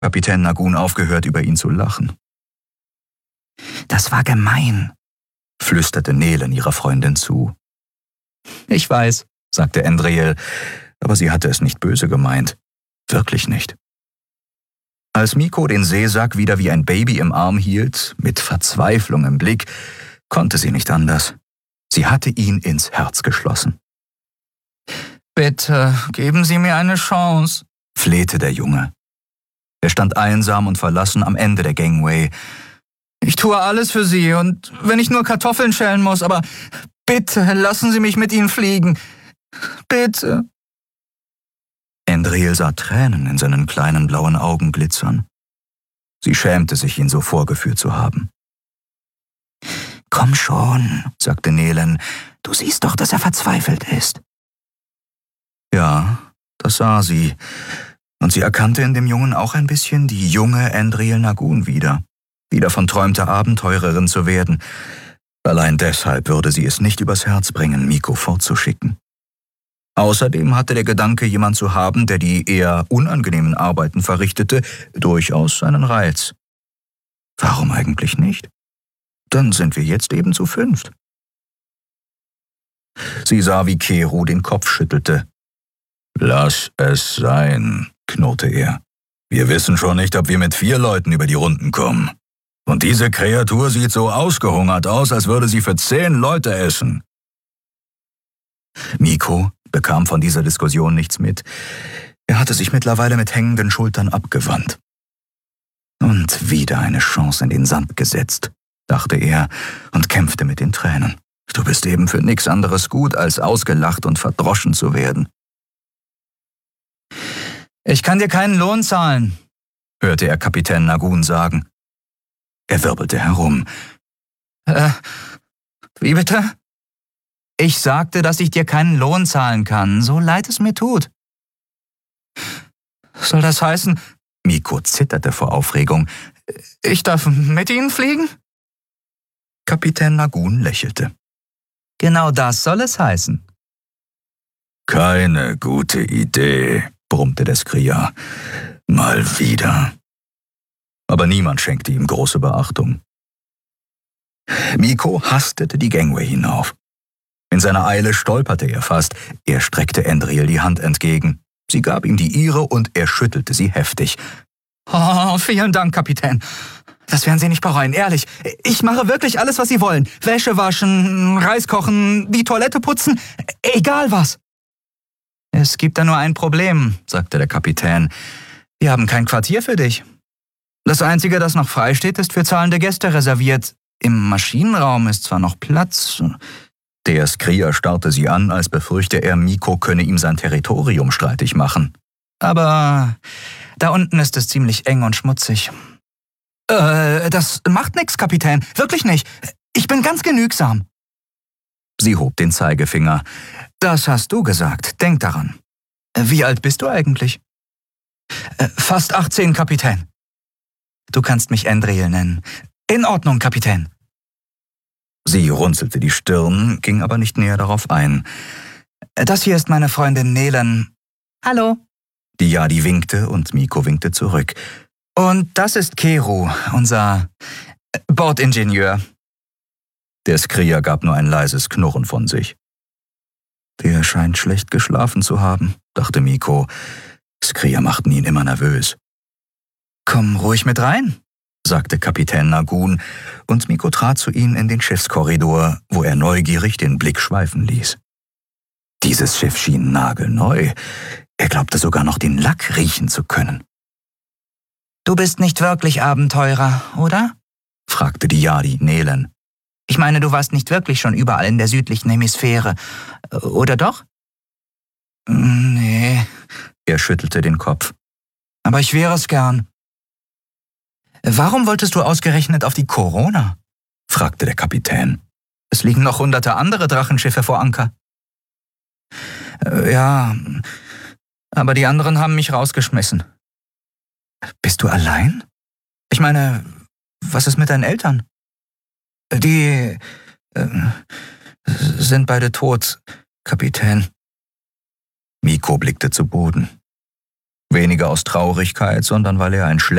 Kapitän Nagun aufgehört, über ihn zu lachen. »Das war gemein«, flüsterte Nelen ihrer Freundin zu. »Ich weiß«, sagte Andriel, aber sie hatte es nicht böse gemeint. Wirklich nicht. Als Miko den Seesack wieder wie ein Baby im Arm hielt, mit Verzweiflung im Blick, konnte sie nicht anders. Sie hatte ihn ins Herz geschlossen. »Bitte, geben Sie mir eine Chance«, flehte der Junge. Er stand einsam und verlassen am Ende der Gangway. »Ich tue alles für Sie, und wenn ich nur Kartoffeln schälen muss, aber bitte lassen Sie mich mit Ihnen fliegen. Bitte.« Andriel sah Tränen in seinen kleinen blauen Augen glitzern. Sie schämte sich, ihn so vorgeführt zu haben. »Komm schon«, sagte Nelen, »du siehst doch, dass er verzweifelt ist.« Ja, das sah sie, und sie erkannte in dem Jungen auch ein bisschen die junge Andriel Nagun wieder, die davon träumte, Abenteurerin zu werden. Allein deshalb würde sie es nicht übers Herz bringen, Miko fortzuschicken. Außerdem hatte der Gedanke, jemand zu haben, der die eher unangenehmen Arbeiten verrichtete, durchaus seinen Reiz. Warum eigentlich nicht? Dann sind wir jetzt eben zu 5. Sie sah, wie Kero den Kopf schüttelte. »Lass es sein«, knurrte er. »Wir wissen schon nicht, ob wir mit 4 Leuten über die Runden kommen. Und diese Kreatur sieht so ausgehungert aus, als würde sie für 10 Leute essen.« Miko bekam von dieser Diskussion nichts mit. Er hatte sich mittlerweile mit hängenden Schultern abgewandt. Und wieder eine Chance in den Sand gesetzt, dachte er und kämpfte mit den Tränen. Du bist eben für nichts anderes gut, als ausgelacht und verdroschen zu werden. »Ich kann dir keinen Lohn zahlen«, hörte er Kapitän Nagun sagen. Er wirbelte herum. Wie bitte? »Ich sagte, dass ich dir keinen Lohn zahlen kann, so leid es mir tut.« »Soll das heißen...« Miko zitterte vor Aufregung. »Ich darf mit Ihnen fliegen?« Kapitän Nagun lächelte. »Genau das soll es heißen.« »Keine gute Idee«, brummte der Skria. »Mal wieder.« Aber niemand schenkte ihm große Beachtung. Miko hastete die Gangway hinauf. In seiner Eile stolperte er fast. Er streckte Andriel die Hand entgegen. Sie gab ihm die ihre und er schüttelte sie heftig. »Oh, vielen Dank, Kapitän. Das werden Sie nicht bereuen, ehrlich. Ich mache wirklich alles, was Sie wollen. Wäsche waschen, Reis kochen, die Toilette putzen, egal was.« »Es gibt da nur ein Problem«, sagte der Kapitän. »Wir haben kein Quartier für dich. Das Einzige, das noch frei steht, ist für zahlende Gäste reserviert. Im Maschinenraum ist zwar noch Platz.« Der Skria starrte sie an, als befürchte er, Miko könne ihm sein Territorium streitig machen. »Aber da unten ist es ziemlich eng und schmutzig.« »Das macht nix, Kapitän. Wirklich nicht. Ich bin ganz genügsam.« Sie hob den Zeigefinger. »Das hast du gesagt. Denk daran. Wie alt bist du eigentlich?« »Fast 18, Kapitän.« »Du kannst mich Andriel nennen.« »In Ordnung, Kapitän.« Sie runzelte die Stirn, ging aber nicht näher darauf ein. »Das hier ist meine Freundin Nelen.« »Hallo.« Die Yadi winkte und Miko winkte zurück. »Und das ist Kero, unser Bordingenieur.« Der Skria gab nur ein leises Knurren von sich. Der scheint schlecht geschlafen zu haben, dachte Miko. Skria machten ihn immer nervös. »Komm ruhig mit rein«, sagte Kapitän Nagun, und Miko trat zu ihnen in den Schiffskorridor, wo er neugierig den Blick schweifen ließ. Dieses Schiff schien nagelneu. Er glaubte sogar noch den Lack riechen zu können. »Du bist nicht wirklich Abenteurer, oder?« fragte die Yadi Nelen. »Ich meine, du warst nicht wirklich schon überall in der südlichen Hemisphäre, oder doch?« »Nee«, er schüttelte den Kopf. »Aber ich wäre es gern.« »Warum wolltest du ausgerechnet auf die Corona?« fragte der Kapitän. »Es liegen noch hunderte andere Drachenschiffe vor Anker.« »Ja, aber die anderen haben mich rausgeschmissen.« »Bist du allein? Ich meine, was ist mit deinen Eltern?« »Die sind beide tot, Kapitän.« Miko blickte zu Boden. Weniger aus Traurigkeit, sondern weil er ein